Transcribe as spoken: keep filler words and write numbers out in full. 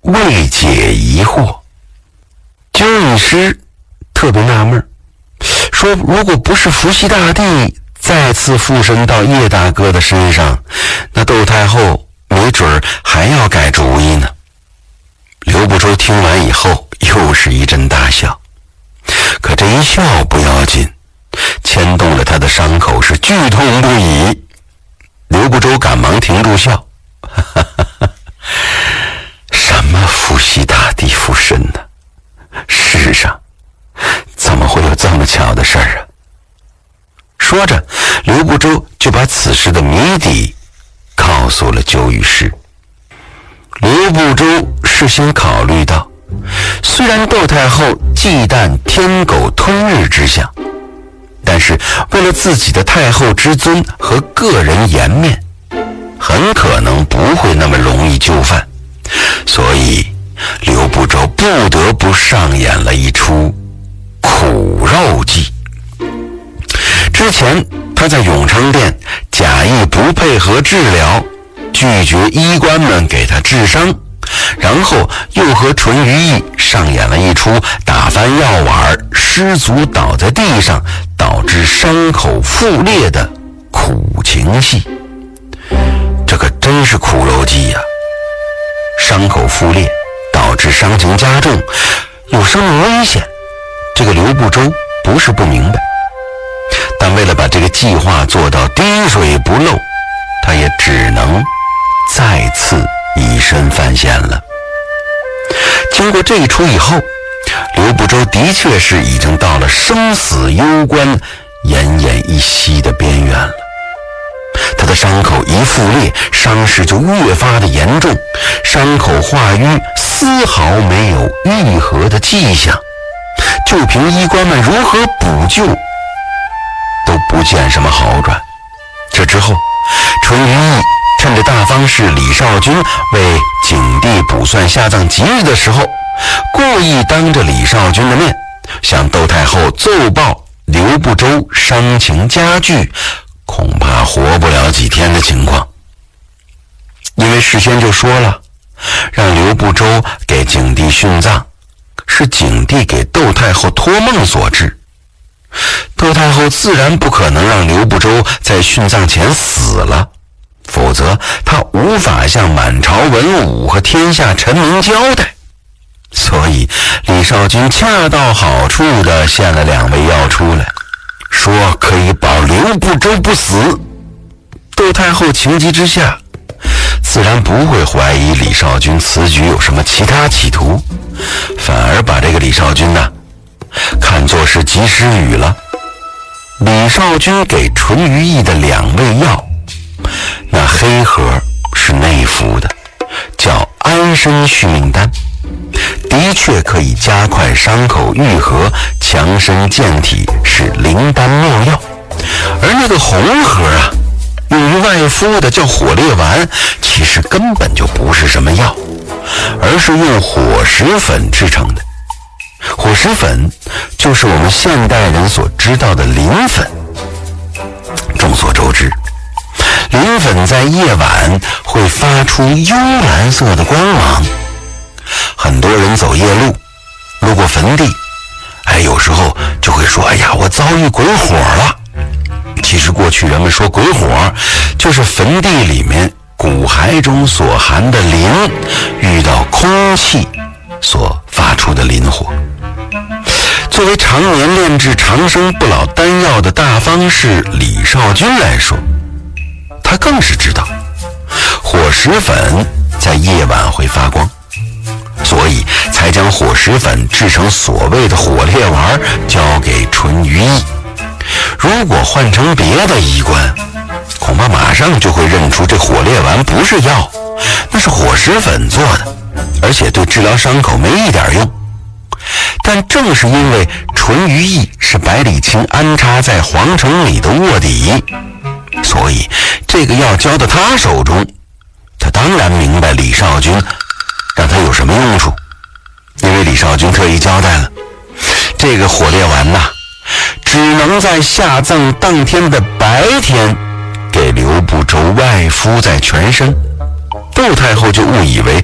未解疑惑。九女师特别纳闷，说如果不是伏羲大帝再次附身到叶大哥的身上，那窦太后没准还要改主意呢。刘不周听完以后又是一阵大笑，可这一笑不要紧，牵动了他的伤口是剧痛不已。刘不周赶忙停住笑，哈哈哈哈，什么伏羲大帝附身呢？世上怎么会有这么巧的事儿啊？说着，刘不周就把此事的谜底告诉了九羽师。刘不周事先考虑到，虽然窦太后忌惮天狗吞日之象，但是为了自己的太后之尊和个人颜面，很可能不会那么容易就范，所以刘不周不得不上演了一出苦肉计。之前他在永昌殿假意不配合治疗，拒绝医官们给他治伤，然后又和淳于意上演了一出打翻药碗，失足倒在地上，导致伤口复裂的苦情戏。这可真是苦肉计呀！伤口复裂导致伤情加重，有生命危险，这个刘不周不是不明白，但为了把这个计划做到滴水不漏，他也只能再次以身犯险了。经过这一出以后，刘不周的确是已经到了生死攸关、奄奄一息的边缘了。他的伤口一复裂，伤势就越发的严重，伤口化瘀，丝毫没有愈合的迹象，就凭医官们如何补救都不见什么好转。这之后，淳于意趁着大方士李少君为景帝卜算下葬吉日的时候，故意当着李少君的面向窦太后奏报刘不周伤情加剧，恐怕活不了几天的情况。因为事先就说了，让刘不周给景帝殉葬是景帝给窦太后托梦所致，窦太后自然不可能让刘不周在殉葬前死了，否则他无法向满朝文武和天下臣民交代。所以李少君恰到好处地献了两味药出来，说可以保刘不周不死。窦太后情急之下，自然不会怀疑李少君此举有什么其他企图，反而把这个李少君呢看作是及时雨了。李少君给淳于意的两味药，那黑盒是内服的，叫安身续命丹，的确可以加快伤口愈合，强身健体，是灵丹妙药。而那个红盒啊，用于外敷的叫火烈丸，其实根本就不是什么药，而是用火石粉制成的。火石粉就是我们现代人所知道的磷粉。众所周知，磷粉在夜晚会发出幽蓝色的光芒，很多人走夜路路过坟地，哎，有时候就会说，哎呀，我遭遇鬼火了。其实过去人们说鬼火就是坟地里面骨骸中所含的磷遇到空气所发出的磷火。作为常年炼制长生不老丹药的大方士李少君来说，他更是知道火石粉在夜晚会发光，所以才将火石粉制成所谓的火烈丸交给淳于意。如果换成别的医官，恐怕马上就会认出这火烈丸不是药，那是火石粉做的，而且对治疗伤口没一点用。但正是因为淳于意是百里卿安插在皇城里的卧底，所以这个药交到他手中，他当然明白李少君让他有什么用处。因为李少君特意交代了，这个火烈丸呐，只能在下葬当天的白天给刘不周外敷在全身。窦太后就误以为